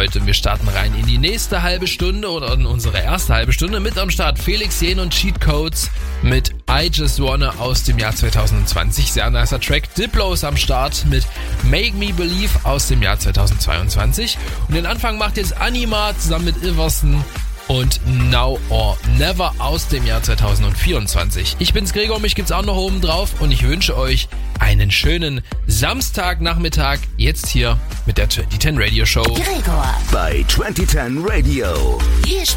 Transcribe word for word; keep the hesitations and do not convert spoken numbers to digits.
heute. Wir starten rein in die nächste halbe Stunde oder in unsere erste halbe Stunde. Mit am Start Felix Jähn und Cheat Codes mit I Just Wanna aus dem Jahr zwanzig zwanzig. Sehr nicer Track. Diplo ist am Start mit Make Me Believe aus dem Jahr zweitausendzweiundzwanzig. Und den Anfang macht jetzt Anima zusammen mit Iverson und Now or Never aus dem Jahr zweitausendvierundzwanzig. Ich bin's Gregor, mich gibt's auch noch oben drauf und ich wünsche euch einen schönen Samstagnachmittag. Jetzt hier mit der zwanzig zehn Radio Show. Gregor bei zwanzig zehn Radio. Hier